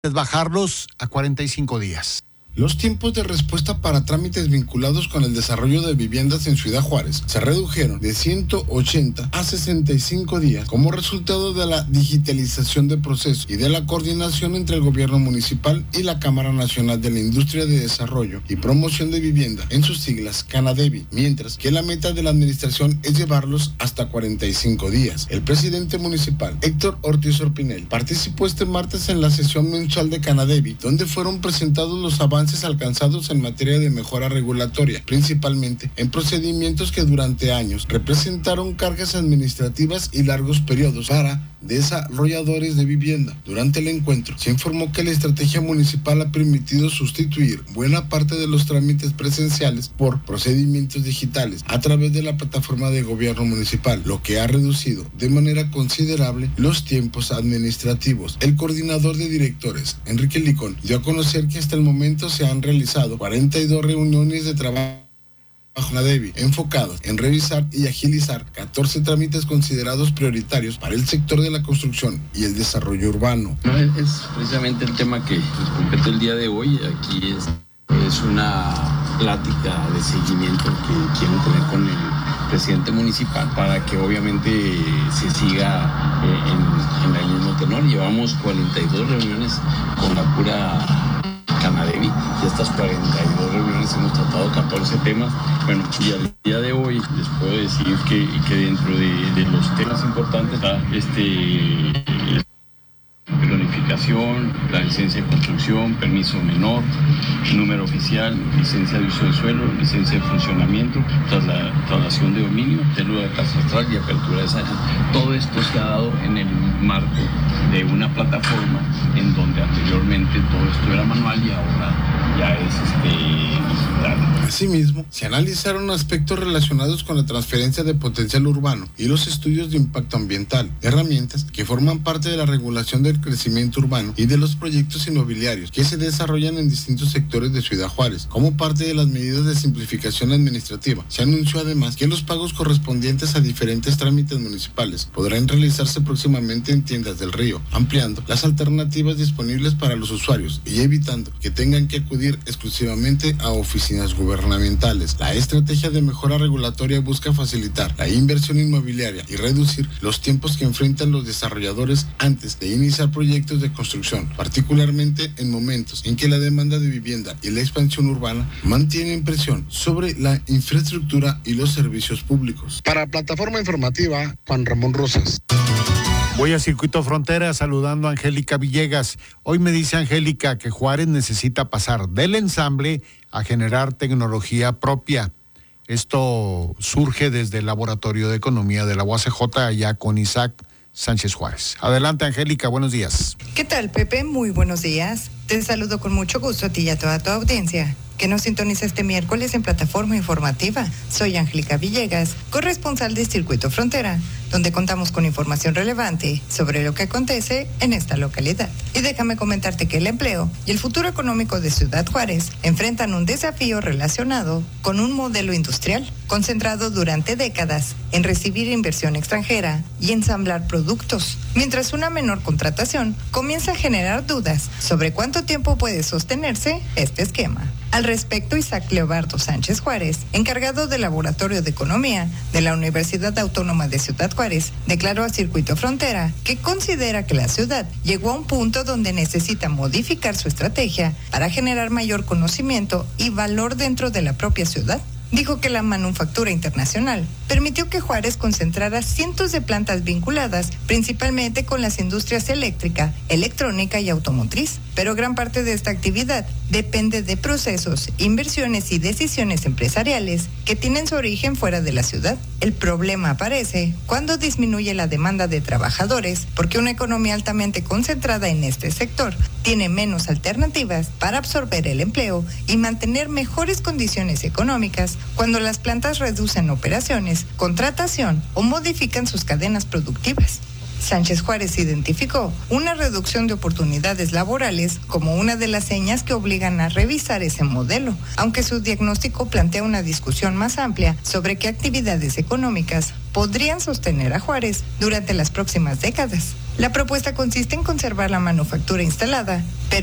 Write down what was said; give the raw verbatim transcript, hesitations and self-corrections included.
bajarlos a cuarenta y cinco días. Los tiempos de respuesta para trámites vinculados con el desarrollo de viviendas en Ciudad Juárez se redujeron de ciento ochenta a sesenta y cinco días como resultado de la digitalización del proceso y de la coordinación entre el gobierno municipal y la Cámara Nacional de la Industria de Desarrollo y Promoción de Vivienda, en sus siglas Canadevi, mientras que la meta de la administración es llevarlos hasta cuarenta y cinco días. El presidente municipal, Héctor Ortiz Orpinel, participó este martes en la sesión mensual de Canadevi, donde fueron presentados los avances alcanzados en materia de mejora regulatoria, principalmente en procedimientos que durante años representaron cargas administrativas y largos periodos para desarrolladores de vivienda. Durante el encuentro se informó que la estrategia municipal ha permitido sustituir buena parte de los trámites presenciales por procedimientos digitales a través de la plataforma de gobierno municipal, lo que ha reducido de manera considerable los tiempos administrativos. El coordinador de directores, Enrique Licón, dio a conocer que hasta el momento se han realizado cuarenta y dos reuniones de trabajo Canadevi, enfocados en revisar y agilizar catorce trámites considerados prioritarios para el sector de la construcción y el desarrollo urbano. No, es, es precisamente el tema que nos compete el día de hoy. Aquí es, es una plática de seguimiento que quiero tener con el presidente municipal para que obviamente se siga eh, en, en el mismo tenor. Llevamos cuarenta y dos reuniones con la pura Canadevi y estas cuarenta y dos reuniones hemos tratado catorce temas. Bueno, y al día de hoy les puedo decir que, que dentro de, de los temas importantes está este planificación, la licencia de construcción, permiso menor, número oficial, licencia de uso de suelo, licencia de funcionamiento, trasla, traslación de dominio, célula de catastral y apertura de zanja. Todo esto se ha dado en el marco de una plataforma en donde anteriormente todo esto era manual y ahora ya es este digital. Asimismo, se analizaron aspectos relacionados con la transferencia de potencial urbano y los estudios de impacto ambiental, herramientas que forman parte de la regulación del crecimiento urbano y de los proyectos inmobiliarios que se desarrollan en distintos sectores de Ciudad Juárez. Como parte de las medidas de simplificación administrativa, se anunció además que los pagos correspondientes a diferentes trámites municipales podrán realizarse próximamente en Tiendas del Río, ampliando las alternativas disponibles para los usuarios y evitando que tengan que acudir exclusivamente a oficinas gubernamentales. La estrategia de mejora regulatoria busca facilitar la inversión inmobiliaria y reducir los tiempos que enfrentan los desarrolladores antes de iniciar proyectos de construcción, particularmente en momentos en que la demanda de vivienda y la expansión urbana mantienen presión sobre la infraestructura y los servicios públicos. Para Plataforma Informativa, Juan Ramón Rosas. Voy a Circuito Frontera saludando a Angélica Villegas. Hoy me dice Angélica que Juárez necesita pasar del ensamble a generar tecnología propia. Esto surge desde el Laboratorio de Economía de la U A C J, allá con Isaac Sánchez Juárez. Adelante, Angélica, buenos días. ¿Qué tal, Pepe? Muy buenos días. Te saludo con mucho gusto a ti y a toda tu audiencia que nos sintoniza este miércoles en Plataforma Informativa. Soy Angélica Villegas, corresponsal de Circuito Frontera, donde contamos con información relevante sobre lo que acontece en esta localidad. Y déjame comentarte que el empleo y el futuro económico de Ciudad Juárez enfrentan un desafío relacionado con un modelo industrial concentrado durante décadas en recibir inversión extranjera y ensamblar productos, mientras una menor contratación comienza a generar dudas sobre cuánto tiempo puede sostenerse este esquema. Al respecto, Isaac Leobardo Sánchez Juárez, encargado del Laboratorio de Economía de la Universidad Autónoma de Ciudad Juárez, declaró a Circuito Frontera que considera que la ciudad llegó a un punto donde necesita modificar su estrategia para generar mayor conocimiento y valor dentro de la propia ciudad. Dijo que la manufactura internacional permitió que Juárez concentrara cientos de plantas vinculadas principalmente con las industrias eléctrica, electrónica y automotriz, pero gran parte de esta actividad depende de procesos, inversiones y decisiones empresariales que tienen su origen fuera de la ciudad. El problema aparece cuando disminuye la demanda de trabajadores, porque una economía altamente concentrada en este sector tiene menos alternativas para absorber el empleo y mantener mejores condiciones económicas cuando las plantas reducen operaciones, contratación o modifican sus cadenas productivas. Sánchez Juárez identificó una reducción de oportunidades laborales como una de las señas que obligan a revisar ese modelo, aunque su diagnóstico plantea una discusión más amplia sobre qué actividades económicas podrían sostener a Juárez durante las próximas décadas. La propuesta consiste en conservar la manufactura instalada, pero